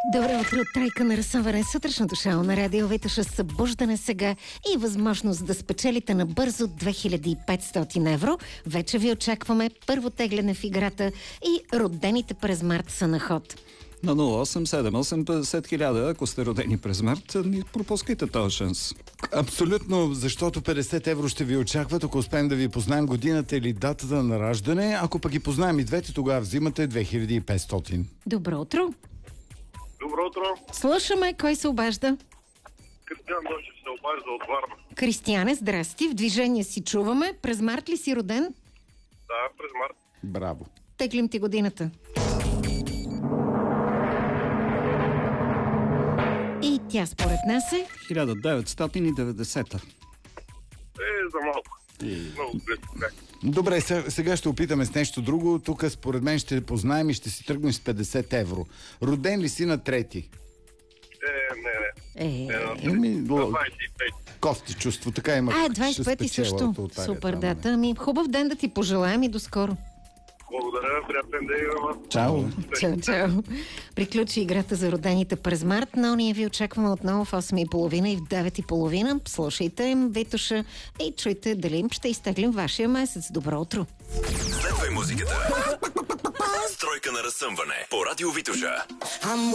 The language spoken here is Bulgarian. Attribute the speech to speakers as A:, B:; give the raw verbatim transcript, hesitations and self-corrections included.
A: Добро утро от Трайка на разсъмване. Сутрешното шоу на Радио Витоша, събуждане сега и възможност да спечелите набързо две хиляди и петстотин евро. Вече ви очакваме първо тегляне в играта и родените през март са на ход.
B: На нула осем седем осем петдесет хиляди, ако сте родени през март, ни пропускайте този шанс.
C: Абсолютно, защото петдесет евро ще ви очакват, ако успеем да ви познаем годината или датата на раждане. Ако пък ги познаем и двете, тогава взимате две хиляди и петстотин.
A: Добро утро.
D: Добро утро.
A: Слушаме, кой се обажда?
D: Кристиан Дойчев се обажда от Варна.
A: Кристияне, здрасти. В движение си чуваме. През март ли си роден?
D: Да, през март.
C: Браво.
A: Теглим ти годината. И тя според нас е...
B: хиляда деветстотин и деветдесета.
D: Е, за малко. Много близко бях.
C: Добре, сега ще опитаме с нещо друго. Тук според мен ще познаем и ще си тръгнем с петдесет евро. Роден ли си на трети?
D: Е, не, не.
A: Е,
D: Е,
C: Еми,
D: на двадесет и пет.
C: Кофти чувство, така има.
A: а, двадесет и пети също. Супер дата. Ами, хубав ден да ти пожелаем и до скоро.
D: Благодаря, приятен ден на вас.
C: Чао.
A: Чао, чао. Приключи играта за родените през март, но ние ви очакваме отново в осем и половина и в девет и половина. Слушайте им, Витоша, и чуйте дали им ще изтеглим вашия месец. Добро утро!
E: Следвай музиката. Стройка на разсъмване по Радио Витоша.